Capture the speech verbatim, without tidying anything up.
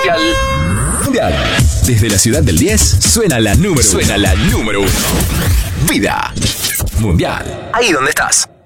Mundial. Mundial. Desde la ciudad del diez suena la número Suena la número uno. Vida Mundial. Ahí donde estás.